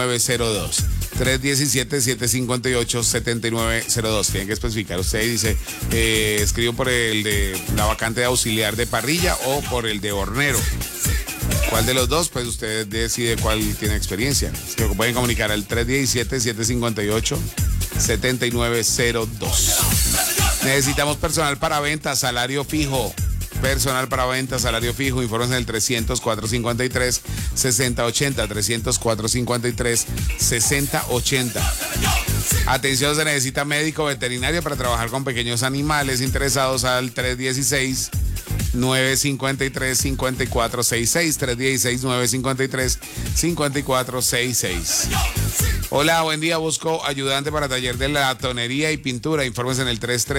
7902. 317-758-7902. Tienen que especificar. Usted dice, escribo por el de la vacante de auxiliar de parrilla o por el de hornero. ¿Cuál de los dos? Pues usted decide cuál tiene experiencia. Así que pueden comunicar al 317-758-7902. Necesitamos personal para ventas, salario fijo. Personal para ventas, salario fijo. Informes en el 300-453-6080. 300-453-6080. Atención, se necesita médico veterinario para trabajar con pequeños animales. Interesados al 316-953-5466. 316-953-5466. Hola, buen día. Busco ayudante para taller de latonería y pintura. Informes en el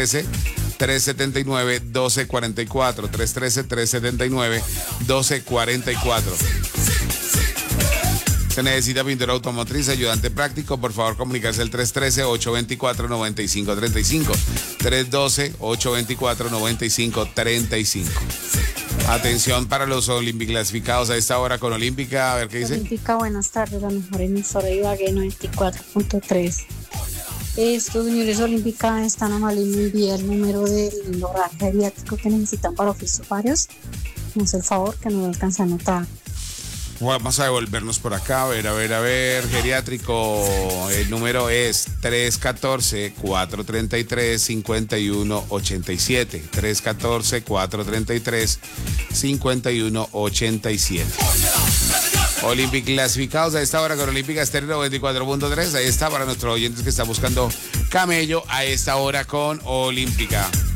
313-379-1244. 313-379-1244. Se necesita pintura automotriz, ayudante práctico. Por favor, comunicarse al 313-824-9535. 312-824-9535. Atención para los Olympic clasificados a esta hora con Olímpica. A ver qué dice. Olímpica, buenas tardes. La mejor emisora de Ibagué 94.3. Estos señores Olímpica están amables. Me envía el número del hogar geriátrico que necesitan para oficios varios. No sé el favor que no lo alcanza a anotar. Vamos a devolvernos por acá, a ver, geriátrico, el número es 314-433-5187, 314-433-5187. Olympic clasificados a esta hora con Olímpica Estéreo 24.3, ahí está para nuestros oyentes que están buscando camello a esta hora con Olímpica.